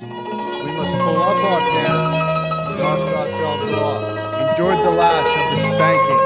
We must pull up our pants, dust ourselves off, endured the lash of the spanking,